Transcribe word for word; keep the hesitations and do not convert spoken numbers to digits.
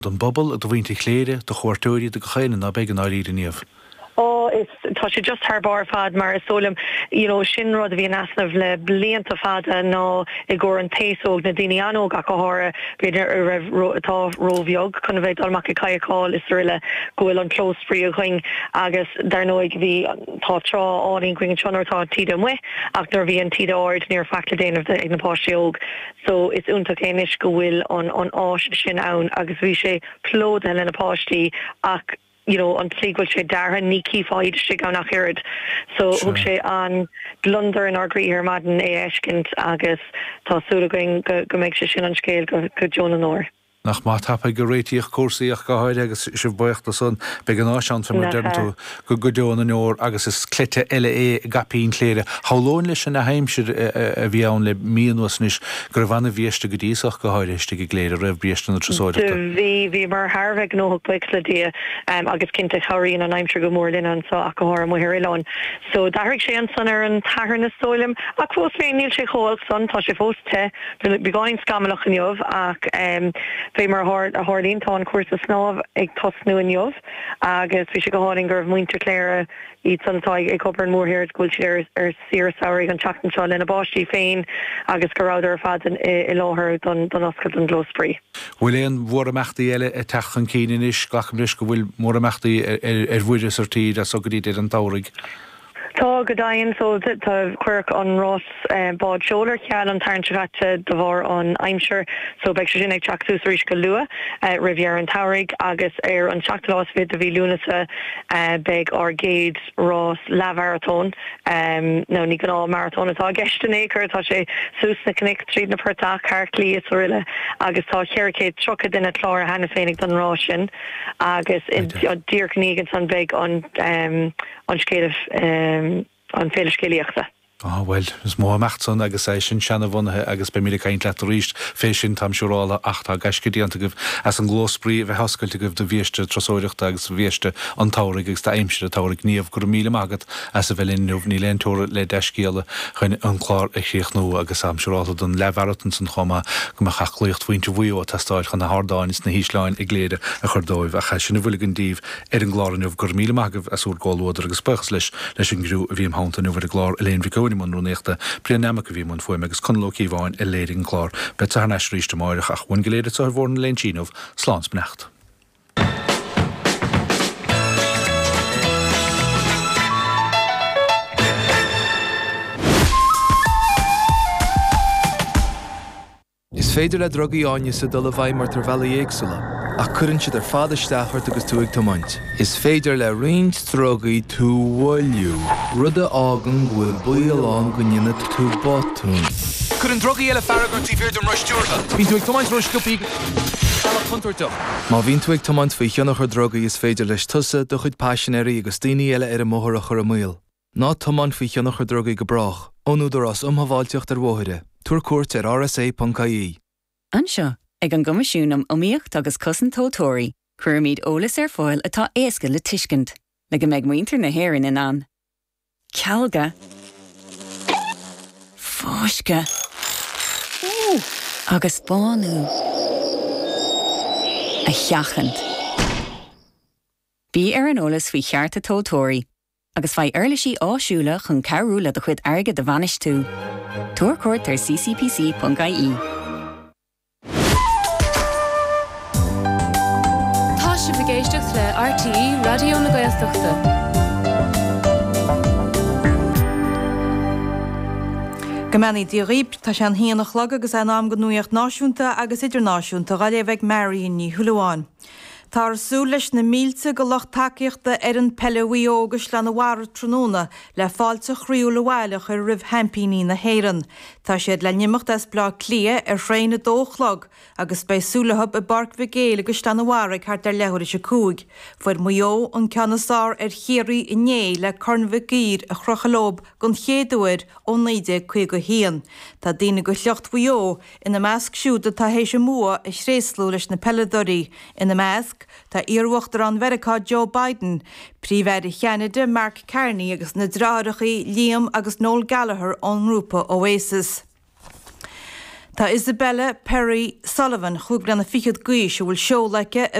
Don bubble, do bhainte chléire, do chuirtúirí, do chéine na beag an áirí níomh. Oh, it's tá sé just haar bar fad mar solim, you know, sin rud bhí nasnamh le blianta fada nó i ggur an téisóg na daoine anóg a gohara beidir a raibh tá róbheog chun bheith almach i caiacáil is riile gohfuil an clósprí a chuing agus dar nóig bhí tá trá áín chuing tionar tá tíad am ach nar bhí an tíad áid níor facla déanamh ag na páisteog. So it's úntaach éis go bhfuil an an áis sin ann agus bhí sé plódan lena páistí ach you know, on tlígwil sé darha ní cífáid sé gan nach hirid. So hug sé an blunder in our green maden é eskint agus tá súla going go méid sé sin an scéil go go John an or. Nach má tappa go réitíoch cuasaíoch go háid agus sibh buocht a son be an ásean fan mar dermtú go go deon an óir agus is cléite eile é gapín cléire. Hálóin leis an na heimsir a bhí ann le míonúsnis gur bhana bhíiste go díosach go háid éiste go léire raibh bríiste na trasóideachta. Bhí bhí mar Harveh nóg buicla dia agus cinnte choiríon an aimsir go mór linn an so a go háir muir ileán. So dairigh sé an san ar an tahar na sólim ach fós fé níl sé chóil son tá sé fós te beáin scamalach an jobh ach Fé mar a hálín tá an cuasa snáb ag tosnú an jobh agus bhí sé go háing gur muinte léire iad santá ag copar an mórthir gúil sé ar sir saoir an teachtan seo lena báistí féin agus go ráidir fad i láthir don oscail an glósprí. Bhfuil éon mhór amachtaí eile a techan cíine is gacham leis go bhfuil mór amachtaí ar bhuiide ar tíad a sogadí ar an táraigh. Tá go dain so tá cuireach an Ross bád seolar ceall an tarntegate do bhór an aimsir so beag sin ag teachús rís go lua rivier an tairigh agus ar an teachtalás vid a bhí lúnasa beag ar géad Ross lamarathon nó ní gan á marathon atá gceistena chur tá sé sús na cnic tríd na pertach carclí is riile agus tá cheircéad trocha duine chlár hena féinnig don rá sin agus díorcnígan san beag an an scéadh an féle scéalaíochta. Ah, well, is mó amachtan agus é sin seanna bhunathe agus be mí caint le ríist fé sin tam siúrála achtá gaiscedíanta goh as an glósprí bheith hoscailte goh do bhíiste trasóireachta agus bhíiste an táraigh agus tá aimsire táraigh níomh gur míle agad as a bhelinn nuh ní leon tóra le deiscéala chuin an chlár a chéochnú agus am siúrála don leharatan san chuma go mar chachlaocht faointe bhuiú tastáil chu na hádáin is na hísleáin ag léide a chudóibh a cha sinna bhfuil an díomh ar an gláranmh gur míle agah as úr gáilúidir agus spechas leis leis an grú a bhíam hánta nuhar a glár a léon bhí man rúnéachta brianama go bhí man foiim agus conlóí bháin i léiring chlár be tar neis ríiste máireach ach bhain goléide tá bhórna leon Tínomh sláán snecht. Is féidir le drogaí áine sa dul a bhaid mar tar bhela éagsúla ach cuireann siad ar fada steachart agus tú ag tomaint. Is féidir le riint drogaí tú bhfuilú rud a ágan bhfuil buíoláin go nginine tú botún. Cuireann drogaí eile farragur tí bhíir don ruistíorta. Bhín tú ag tomaint ruisciúpaí ala chuntarta. Má bhín tú ag tomaint faoi cheannach ar drogaí is féidir leis tusa do chuid páisinéirí agus daoine eile ar a móthar a chur a muil. Ná tomaint faoi cheannach ar drogaí go brach ónúidir as umhaváilteocht ar bmhóide. Túr cuairt ar r s a dot i e. Anseo, ag an gomasisiúnam omíocht agus cosan tótóirí, chuir míad ólas ar fáil atá éasca le tuiscint, le go méid muintir na héireann in an. Cealga. Fóisce. Agus bánú. A cheachant. Bí ar an ólas faoi chearta tótóirí, agus fai airlisí áisiúla chun cearú le do chuid airge de bhanis tú. Túr cuairt ar c c p c dot i e. Tá si bhgéisteach le R T E Radio na Gaeltachta. Gemani diaríb tá sé an híanana chlog agus an am go nuíocht náisiúnta agus idirnáisiúnta gaile bheith Marion ní Thuúláin. Tá sú leis na mílte go lech takeíochta ar an peleí ógus le na bhhar tróna le fáilte chríú le bhhailech ar rih hempíní na héan. Tá siad le nimmocht as blá clia ar fréine dóchlog agus bei súlahab a barc vigéile agus le na bhharaigh hart ar lehuiir se cúig. Fuair muo an ceanasár ar chéirí iné le cornmha gír a chrochalób gon chéadúir ó naide chuig go hían. Tá daine go leocht muo ina measc siúda tá hééis mua i sréislú leis na peledorí ina measc tá iarhachtar an Vericá Joe Biden, príomhhead cheanide Mark Carney agus na dráirechaí Liam agus Noel Gallagher an grúpa Oasis. Tá Isabella Perry Sullivan chuig lena fichiad gaois bhfuil seolaice